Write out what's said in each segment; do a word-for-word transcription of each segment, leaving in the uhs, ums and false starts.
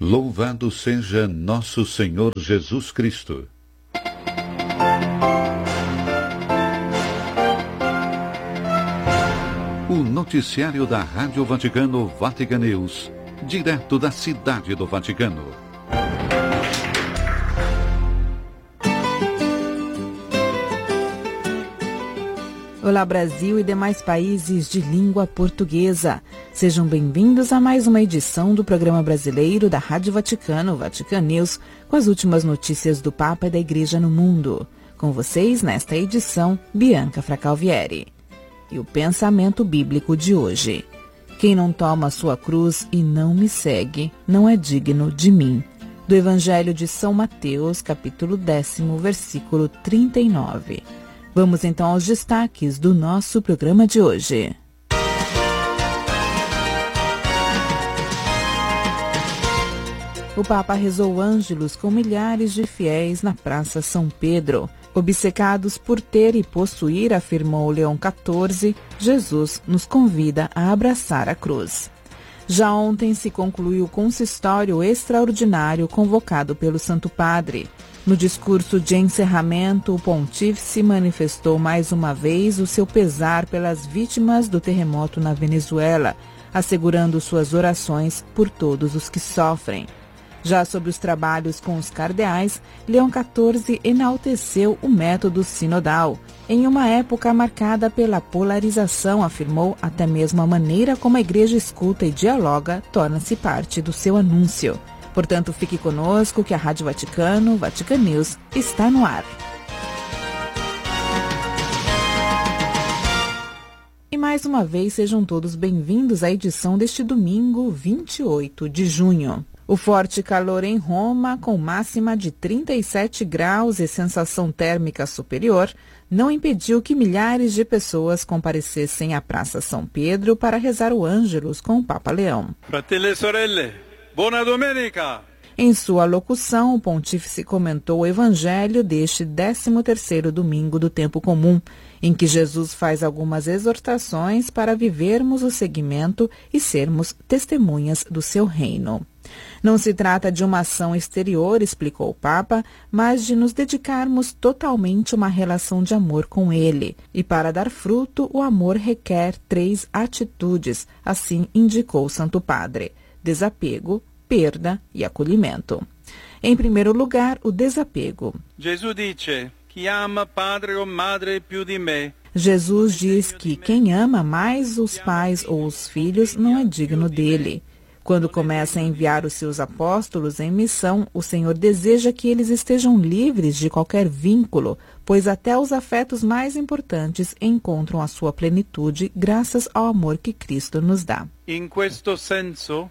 Louvado seja nosso Senhor Jesus Cristo. O noticiário da Rádio Vaticano Vatican News, direto da Cidade do Vaticano. Olá Brasil e demais países de língua portuguesa. Sejam bem-vindos a mais uma edição do programa brasileiro da Rádio Vaticano, Vatican News, com as últimas notícias do Papa e da Igreja no mundo. Com vocês, nesta edição, Bianca Fracalvieri. E o pensamento bíblico de hoje. Quem não toma a sua cruz e não me segue, não é digno de mim. Do Evangelho de São Mateus, capítulo décimo, versículo trinta e nove. Vamos então aos destaques do nosso programa de hoje. O Papa rezou ângelos com milhares de fiéis na Praça São Pedro. Obcecados por ter e possuir, afirmou Leão quatorze, Jesus nos convida a abraçar a cruz. Já ontem se concluiu o consistório extraordinário convocado pelo Santo Padre. No discurso de encerramento, o pontífice manifestou mais uma vez o seu pesar pelas vítimas do terremoto na Venezuela, assegurando suas orações por todos os que sofrem. Já sobre os trabalhos com os cardeais, Leão quatorze enalteceu o método sinodal. Em uma época marcada pela polarização, afirmou, até mesmo a maneira como a Igreja escuta e dialoga torna-se parte do seu anúncio. Portanto, fique conosco que a Rádio Vaticano, Vatican News, está no ar. E mais uma vez, sejam todos bem-vindos à edição deste domingo, vinte e oito de junho. O forte calor em Roma, com máxima de trinta e sete graus e sensação térmica superior, não impediu que milhares de pessoas comparecessem à Praça São Pedro para rezar o Ângelus com o Papa Leão. Fratelli e sorelle, buona domenica! Em sua locução, o pontífice comentou o Evangelho deste décimo terceiro domingo do tempo comum, em que Jesus faz algumas exortações para vivermos o seguimento e sermos testemunhas do seu reino. Não se trata de uma ação exterior, explicou o Papa, mas de nos dedicarmos totalmente a uma relação de amor com ele. E para dar fruto, o amor requer três atitudes, assim indicou o Santo Padre: desapego, perda e acolhimento. Em primeiro lugar, o desapego. Jesus dice: chi ama padre o madre più di me. Jesus diz que quem ama mais os pais ou os filhos não é digno dele. Quando começa a enviar os seus apóstolos em missão, o Senhor deseja que eles estejam livres de qualquer vínculo, pois até os afetos mais importantes encontram a sua plenitude graças ao amor que Cristo nos dá. In questo senso,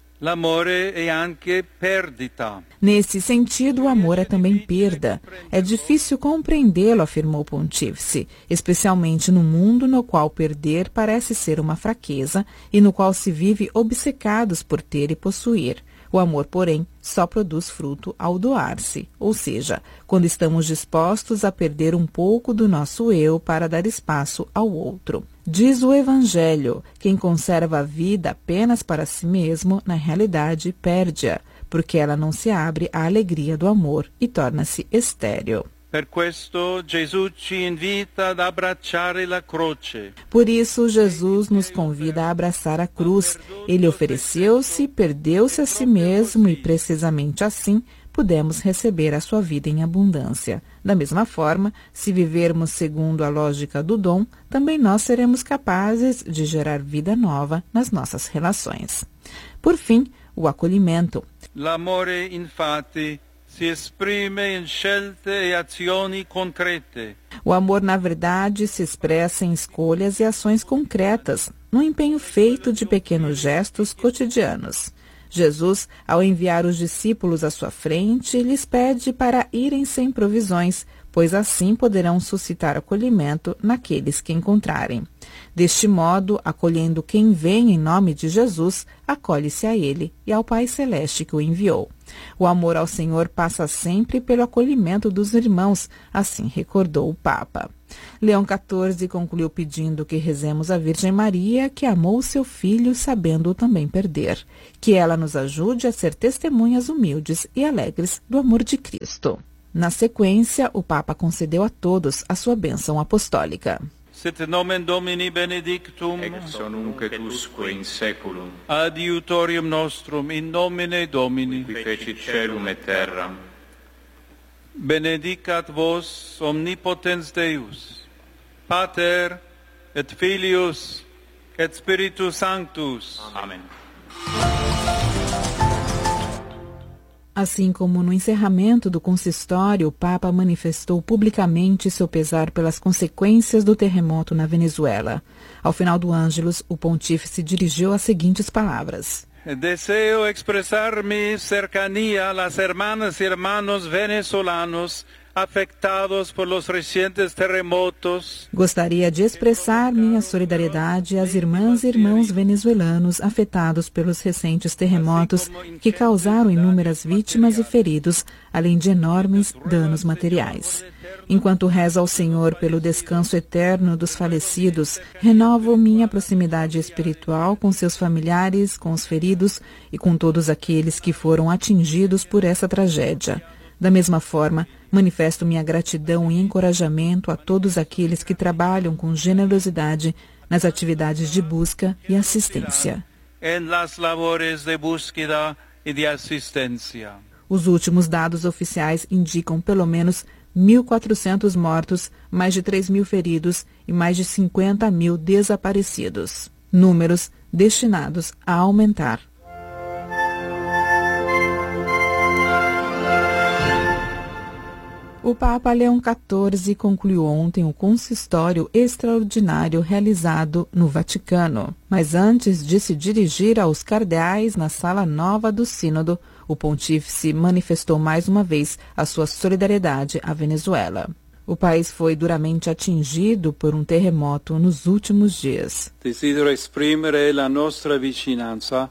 l'amore è anche perdita. Nesse sentido, o amor é também perda. É difícil compreendê-lo, afirmou o pontífice, especialmente no mundo no qual perder parece ser uma fraqueza e no qual se vive obcecados por ter e possuir. O amor, porém, só produz fruto ao doar-se, ou seja, quando estamos dispostos a perder um pouco do nosso eu para dar espaço ao outro. Diz o Evangelho: quem conserva a vida apenas para si mesmo, na realidade perde-a, porque ela não se abre à alegria do amor e torna-se estéril. Per questo Gesù ci invita ad abbracciare la croce. Por isso, Jesus nos convida a abraçar a cruz. Ele ofereceu-se, perdeu-se a si mesmo e, precisamente assim, pudemos receber a sua vida em abundância. Da mesma forma, se vivermos segundo a lógica do dom, também nós seremos capazes de gerar vida nova nas nossas relações. Por fim, o acolhimento. L'amore, infatti, si esprime in scelte e azioni concrete. O amor, na verdade, se expressa em escolhas e ações concretas, num empenho feito de pequenos gestos cotidianos. Jesus, ao enviar os discípulos à sua frente, lhes pede para irem sem provisões, pois assim poderão suscitar acolhimento naqueles que encontrarem. Deste modo, acolhendo quem vem em nome de Jesus, acolhe-se a ele e ao Pai Celeste que o enviou. O amor ao Senhor passa sempre pelo acolhimento dos irmãos, assim recordou o Papa. Leão quatorze concluiu pedindo que rezemos a Virgem Maria, que amou seu filho sabendo-o também perder. Que ela nos ajude a ser testemunhas humildes e alegres do amor de Cristo. Na sequência, o Papa concedeu a todos a sua bênção apostólica. Sit nomen Domini benedictum, ex hoc nunc et usque in saeculum, adiutorium nostrum in nomine Domini, qui fecit caelum et terram. Benedicat vos omnipotens Deus, Pater et Filius et Spiritus Sanctus. Amen. Assim como no encerramento do consistório, o Papa manifestou publicamente seu pesar pelas consequências do terremoto na Venezuela. Ao final do Ângelus, o pontífice dirigiu as seguintes palavras. Deseo expresar mi cercanía a las hermanas y hermanos venezolanos afectados por los recientes terremotos. Gostaria de expressar minha solidariedade às irmãs e irmãos venezuelanos afetados pelos recentes terremotos que causaram inúmeras vítimas e feridos, além de enormes danos materiais. Enquanto rezo ao Senhor pelo descanso eterno dos falecidos, renovo minha proximidade espiritual com seus familiares, com os feridos e com todos aqueles que foram atingidos por essa tragédia. Da mesma forma, manifesto minha gratidão e encorajamento a todos aqueles que trabalham com generosidade nas atividades de busca e assistência. En las labores de búsqueda y de asistencia. Os últimos dados oficiais indicam pelo menos mil e quatrocentos mortos, mais de três mil feridos e mais de cinquenta mil desaparecidos. Números destinados a aumentar. O Papa Leão quatorze concluiu ontem o consistório extraordinário realizado no Vaticano. Mas antes de se dirigir aos cardeais na sala nova do Sínodo, o pontífice manifestou mais uma vez a sua solidariedade à Venezuela. O país foi duramente atingido por um terremoto nos últimos dias. Desidero esprimere la nostra vicinanza,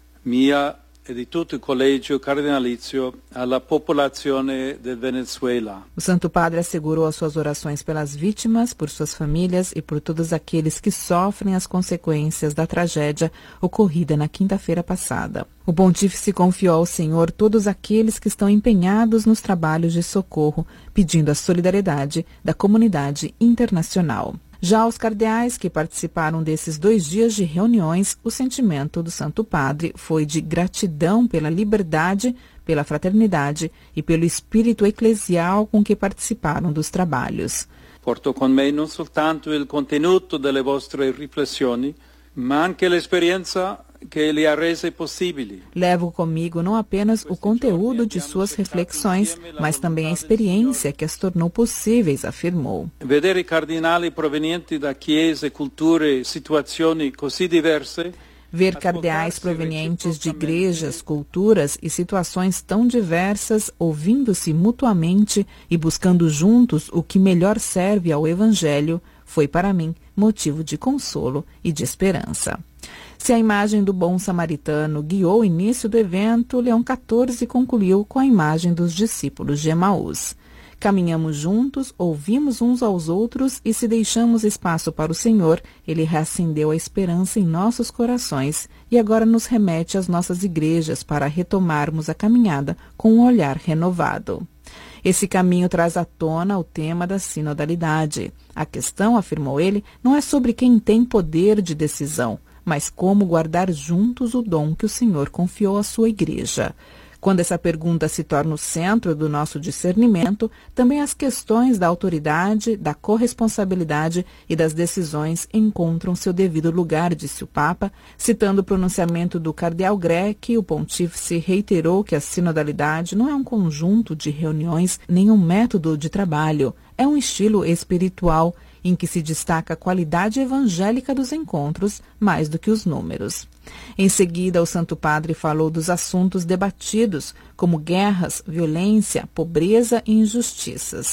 mia e di tutto il collegio cardinalizio alla popolazione del Venezuela. O Santo Padre assegurou as suas orações pelas vítimas, por suas famílias e por todos aqueles que sofrem as consequências da tragédia ocorrida na quinta-feira passada. O pontífice confiou ao Senhor todos aqueles que estão empenhados nos trabalhos de socorro, pedindo a solidariedade da comunidade internacional. Já os cardeais que participaram desses dois dias de reuniões, o sentimento do Santo Padre foi de gratidão pela liberdade, pela fraternidade e pelo espírito eclesial com que participaram dos trabalhos. Porto con me non soltanto il contenuto delle vostre riflessioni, ma anche l'esperienza que lhe ha rese possibili. Levo comigo não apenas o conteúdo de suas reflexões, mas também a experiência que as tornou possíveis, afirmou. Vedere cardinali provenienti da chiese, culture, situazioni così diverse. Ver cardeais provenientes de igrejas, culturas e situações tão diversas, ouvindo-se mutuamente e buscando juntos o que melhor serve ao Evangelho, foi para mim motivo de consolo e de esperança. Se a imagem do bom samaritano guiou o início do evento, Leão quatorze concluiu com a imagem dos discípulos de Emaús. Caminhamos juntos, ouvimos uns aos outros e se deixamos espaço para o Senhor, Ele reacendeu a esperança em nossos corações e agora nos remete às nossas igrejas para retomarmos a caminhada com um olhar renovado. Esse caminho traz à tona o tema da sinodalidade. A questão, afirmou ele, não é sobre quem tem poder de decisão, mas como guardar juntos o dom que o Senhor confiou à sua igreja. Quando essa pergunta se torna o centro do nosso discernimento, também as questões da autoridade, da corresponsabilidade e das decisões encontram seu devido lugar, disse o Papa. Citando o pronunciamento do cardeal Grech, o pontífice reiterou que a sinodalidade não é um conjunto de reuniões nem um método de trabalho, é um estilo espiritual em que se destaca a qualidade evangélica dos encontros mais do que os números. Em seguida, o Santo Padre falou dos assuntos debatidos, como guerras, violência, pobreza e injustiças.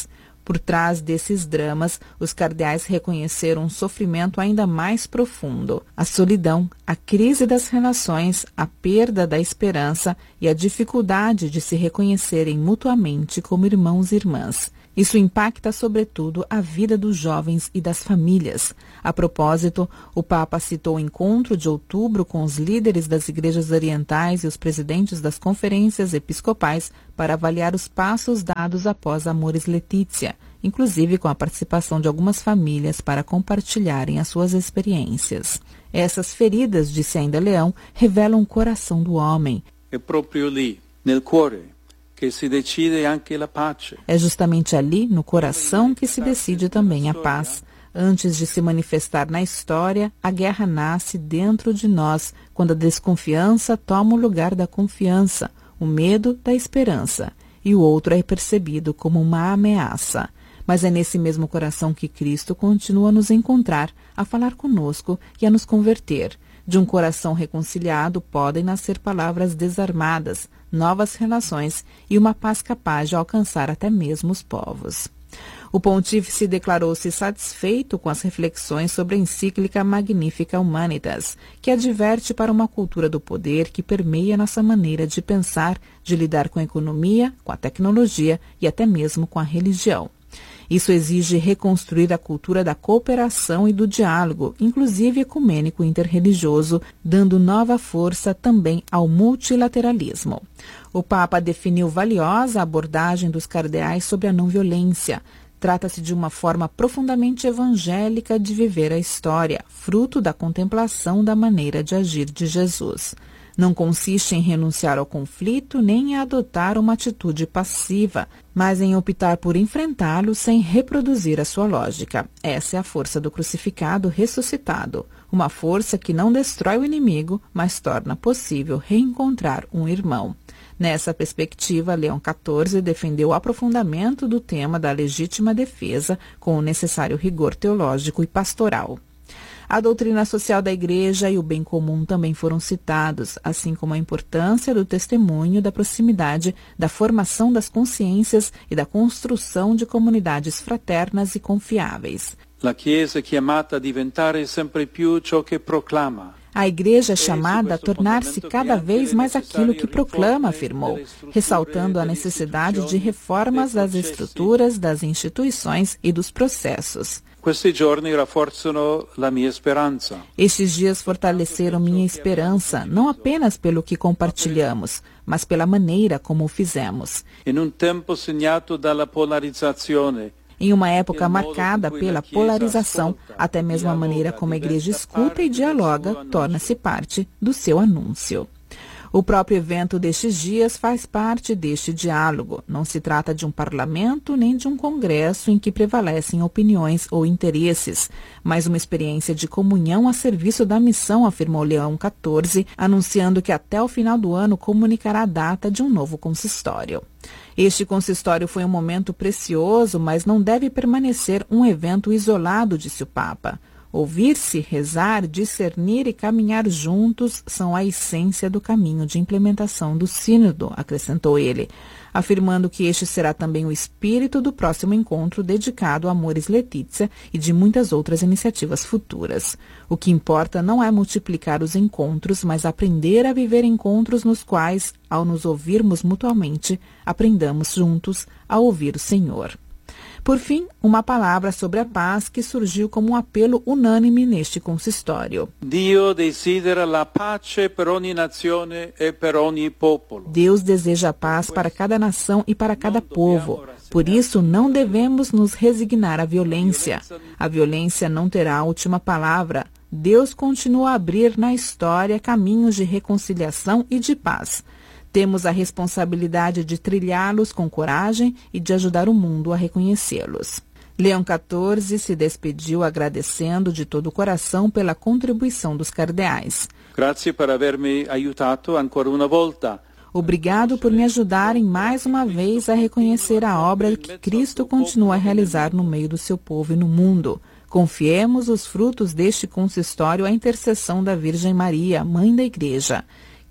Por trás desses dramas, os cardeais reconheceram um sofrimento ainda mais profundo: a solidão, a crise das relações, a perda da esperança e a dificuldade de se reconhecerem mutuamente como irmãos e irmãs. Isso impacta, sobretudo, a vida dos jovens e das famílias. A propósito, o Papa citou o encontro de outubro com os líderes das igrejas orientais e os presidentes das conferências episcopais para avaliar os passos dados após Amoris Laetitia, inclusive com a participação de algumas famílias para compartilharem as suas experiências. Essas feridas, disse ainda Leão, revelam o coração do homem. É proprio lì, nel cuore, que se decide anche la pace. É justamente ali, no coração, que se decide também a paz. Antes de se manifestar na história, a guerra nasce dentro de nós, quando a desconfiança toma o lugar da confiança, o medo da esperança, e o outro é percebido como uma ameaça. Mas é nesse mesmo coração que Cristo continua a nos encontrar, a falar conosco e a nos converter. De um coração reconciliado podem nascer palavras desarmadas, novas relações e uma paz capaz de alcançar até mesmo os povos. O pontífice declarou-se satisfeito com as reflexões sobre a encíclica Magnificat Humanitas, que adverte para uma cultura do poder que permeia nossa maneira de pensar, de lidar com a economia, com a tecnologia e até mesmo com a religião. Isso exige reconstruir a cultura da cooperação e do diálogo, inclusive ecumênico interreligioso, dando nova força também ao multilateralismo. O Papa definiu valiosa a abordagem dos cardeais sobre a não-violência. Trata-se de uma forma profundamente evangélica de viver a história, fruto da contemplação da maneira de agir de Jesus. Não consiste em renunciar ao conflito nem em adotar uma atitude passiva, mas em optar por enfrentá-lo sem reproduzir a sua lógica. Essa é a força do crucificado ressuscitado, uma força que não destrói o inimigo, mas torna possível reencontrar um irmão. Nessa perspectiva, Leão quatorze defendeu o aprofundamento do tema da legítima defesa com o necessário rigor teológico e pastoral. A doutrina social da Igreja e o bem comum também foram citados, assim como a importância do testemunho, da proximidade, da formação das consciências e da construção de comunidades fraternas e confiáveis. La Chiesa è chiamata a diventare sempre più ciò che proclama. A Igreja é chamada a tornar-se cada vez mais aquilo que proclama, afirmou, ressaltando a necessidade de reformas das estruturas, das instituições e dos processos. Questi giorni rafforzano la mia speranza. Estes dias fortaleceram minha esperança, não apenas pelo que compartilhamos, mas pela maneira como o fizemos. In un tempo segnato dalla polarizzazione, em uma época marcada pela polarização, até mesmo a maneira como a Igreja escuta e dialoga torna-se parte do seu anúncio. O próprio evento destes dias faz parte deste diálogo. Não se trata de um parlamento nem de um congresso em que prevalecem opiniões ou interesses, mas uma experiência de comunhão a serviço da missão, afirmou Leão quatorze, anunciando que até o final do ano comunicará a data de um novo consistório. Este consistório foi um momento precioso, mas não deve permanecer um evento isolado, disse o Papa. Ouvir-se, rezar, discernir e caminhar juntos são a essência do caminho de implementação do sínodo, acrescentou ele, afirmando que este será também o espírito do próximo encontro dedicado a Amoris Laetitia e de muitas outras iniciativas futuras. O que importa não é multiplicar os encontros, mas aprender a viver encontros nos quais, ao nos ouvirmos mutuamente, aprendamos juntos a ouvir o Senhor. Por fim, uma palavra sobre a paz que surgiu como um apelo unânime neste consistório. Dio desidera la pace per ogni nazione e per ogni popolo. Deus deseja a paz para cada nação e para cada povo. Por isso, não devemos nos resignar à violência. A violência não terá a última palavra. Deus continua a abrir na história caminhos de reconciliação e de paz. Temos a responsabilidade de trilhá-los com coragem e de ajudar o mundo a reconhecê-los. Leão quatorze se despediu agradecendo de todo o coração pela contribuição dos cardeais. Grazie per avermi aiutato ancora una volta. Obrigado por me ajudarem mais uma vez a reconhecer a obra que Cristo continua a realizar no meio do seu povo e no mundo. Confiemos os frutos deste consistório à intercessão da Virgem Maria, Mãe da Igreja.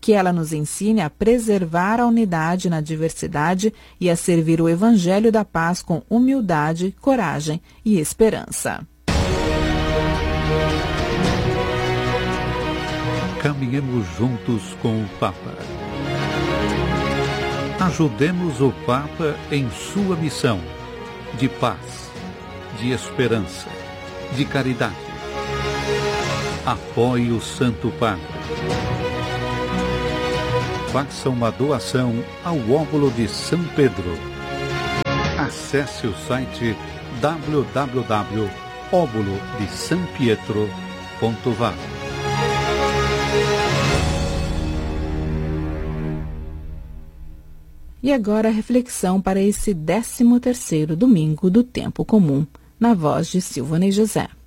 que ela nos ensine a preservar a unidade na diversidade e a servir o Evangelho da Paz com humildade, coragem e esperança. Caminhemos juntos com o Papa. Ajudemos o Papa em sua missão de paz, de esperança, de caridade. Apoie o Santo Padre. Faça uma doação ao óbolo de São Pedro. Acesse o site w w w ponto óbolo de são pietro ponto v a. E agora a reflexão para esse décimo terceiro domingo do tempo comum, na voz de Silvana e José.